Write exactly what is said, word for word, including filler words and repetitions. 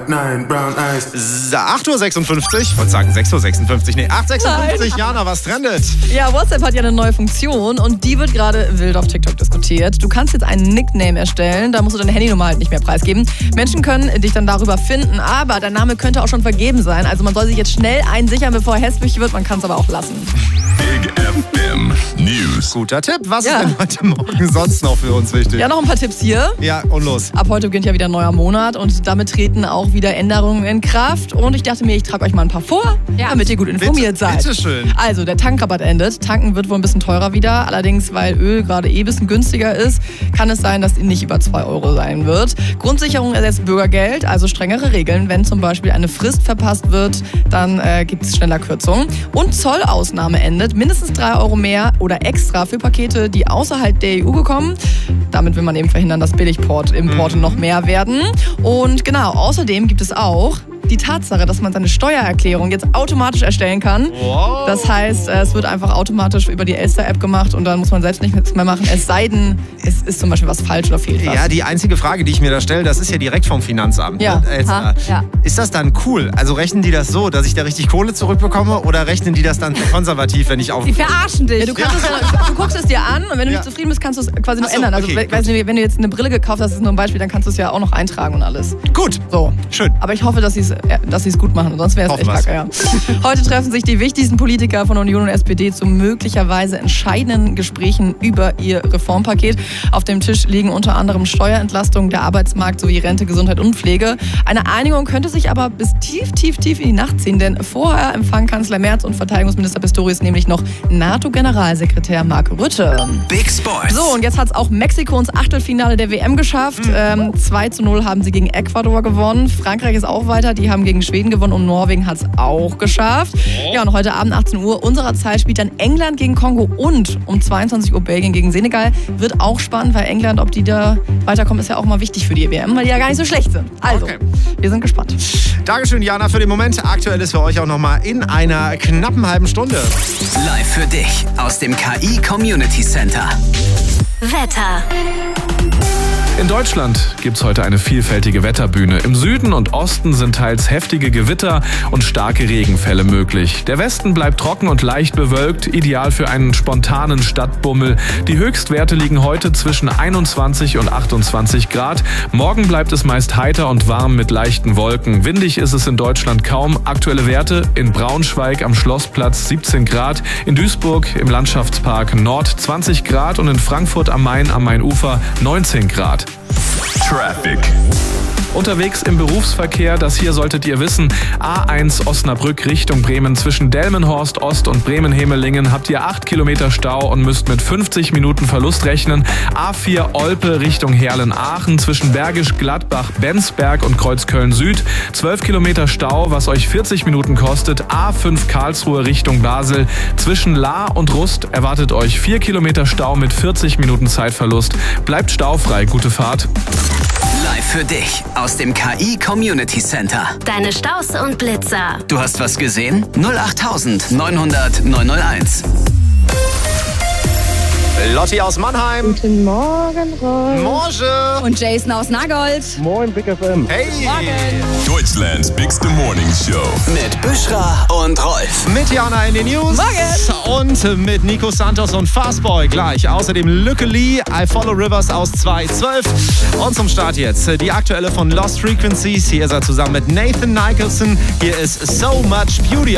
nine brown eyes. acht Uhr sechsundfünfzig. Ich wollte sagen sechs Uhr sechsundfünfzig. Nee, acht Uhr sechsundfünfzig. Nein. Jana, was trendet? Ja, WhatsApp hat ja eine neue Funktion und die wird gerade wild auf TikTok diskutiert. Du kannst jetzt einen Nickname erstellen, da musst du deine Handynummer halt nicht mehr preisgeben. Menschen können dich dann darüber finden, aber dein Name könnte auch schon vergeben sein. Also man soll sich jetzt schnell einsichern, bevor er hässlich wird. Man kann es aber auch lassen. Big F M News. Guter Tipp. Was Ja. ist denn heute Morgen sonst noch für uns wichtig? Ja, noch ein paar Tipps hier. Ja, und los. Ab heute beginnt ja wieder ein neuer Monat und damit treten auch wieder Änderungen in Kraft. Und ich dachte mir, ich trage euch mal ein paar vor, Ja. damit ihr gut informiert Bitte, seid. bitteschön. Also, der Tankrabatt endet. Tanken wird wohl ein bisschen teurer wieder. Allerdings, weil Öl gerade eh ein bisschen günstiger ist, kann es sein, dass die nicht über zwei Euro sein wird. Grundsicherung ersetzt Bürgergeld, also strengere Regeln. Wenn zum Beispiel eine Frist verpasst wird, dann äh, gibt es schneller Kürzungen. Und Zollausnahme endet. Mindestens drei Euro mehr oder extra für Pakete, die außerhalb der E U bekommen. Damit will man eben verhindern, dass Billigimporte noch mehr werden. Und genau, außerdem gibt es auch die Tatsache, dass man seine Steuererklärung jetzt automatisch erstellen kann. Wow. Das heißt, es wird einfach automatisch über die Elster-App gemacht und dann muss man selbst nichts mehr machen. Es sei denn, es ist zum Beispiel was falsch oder fehlt was. Ja, die einzige Frage, die ich mir da stelle, das ist ja direkt vom Finanzamt. Ja. Ne, Elster? Ha, ja. Ist das dann cool? Also rechnen die das so, dass ich da richtig Kohle zurückbekomme oder rechnen die das dann konservativ, wenn ich auf... Die verarschen dich. Ja, du, kannst es ja, du guckst es dir an und wenn du Ja. nicht zufrieden bist, kannst du es quasi noch Ach so, ändern. Also okay, we- weißt du, wenn du jetzt eine Brille gekauft hast, das ist nur ein Beispiel, dann kannst du es ja auch noch eintragen und alles. Gut, So. schön. Aber ich hoffe, dass sie es äh, dass sie es gut machen, sonst wäre es echt Hoffen kacke. Ja. Heute treffen sich die wichtigsten Politiker von Union und S P D zu möglicherweise entscheidenden Gesprächen über ihr Reformpaket. Auf dem Tisch liegen unter anderem Steuerentlastung, der Arbeitsmarkt sowie Rente, Gesundheit und Pflege. Eine Einigung könnte sich aber bis tief, tief, tief in die Nacht ziehen, denn vorher empfangen Kanzler Merz und Verteidigungsminister Pistorius nämlich noch NATO-Generalsekretär Mark Rutte. Big Sports. So, und jetzt hat es auch Mexiko ins Achtelfinale der W M geschafft. Ähm, zwei zu null haben sie gegen Ecuador gewonnen. Frankreich ist auch weiter, die haben gegen Schweden gewonnen und Norwegen hat es auch geschafft. Ja, und heute Abend achtzehn Uhr unserer Zeit spielt dann England gegen Kongo und um zweiundzwanzig Uhr Belgien gegen Senegal. Wird auch spannend, weil England, ob die da weiterkommen, ist ja auch mal wichtig für die W M, weil die ja gar nicht so schlecht sind. Also, Okay. wir sind gespannt. Dankeschön, Jana, für den Moment. Aktuell ist für euch auch nochmal in einer knappen halben Stunde. Live für dich aus dem K I Community Center. Wetter. In Deutschland gibt's heute eine vielfältige Wetterbühne. Im Süden und Osten sind teils heftige Gewitter und starke Regenfälle möglich. Der Westen bleibt trocken und leicht bewölkt, ideal für einen spontanen Stadtbummel. Die Höchstwerte liegen heute zwischen einundzwanzig und achtundzwanzig Grad. Morgen bleibt es meist heiter und warm mit leichten Wolken. Windig ist es in Deutschland kaum. Aktuelle Werte: in Braunschweig am Schlossplatz siebzehn Grad, in Duisburg im Landschaftspark Nord zwanzig Grad und in Frankfurt am Main am Mainufer neunzehn Grad. Traffic. Unterwegs im Berufsverkehr, das hier solltet ihr wissen, A eins Osnabrück Richtung Bremen zwischen Delmenhorst Ost und Bremen-Hemelingen habt ihr acht Kilometer Stau und müsst mit fünfzig Minuten Verlust rechnen. A vier Olpe Richtung Herlen-Aachen zwischen Bergisch Gladbach, Bensberg und Kreuzköln Süd zwölf Kilometer Stau, was euch vierzig Minuten kostet. A fünf Karlsruhe Richtung Basel zwischen Lahr und Rust erwartet euch vier Kilometer Stau mit vierzig Minuten Zeitverlust. Bleibt staufrei, gute Fahrt. Live für dich aus dem K I Community Center. Deine Staus und Blitzer. Du hast was gesehen? null acht neunhundert neunhunderteins. Lotti aus Mannheim. Guten Morgen, Rolf. Morgen. Und Jason aus Nagold. Moin, Big F M. Hey. Deutschlands Bigste Morning Show. Mit Büschra und Rolf. Mit Jana in den News. Morgen. Und mit Nico Santos und Fastboy gleich. Außerdem Lücke Lee, I Follow Rivers aus zwei zwölf. Und zum Start jetzt die aktuelle von Lost Frequencies. Hier ist er zusammen mit Nathan Nicholson. Hier ist So Much Beauty.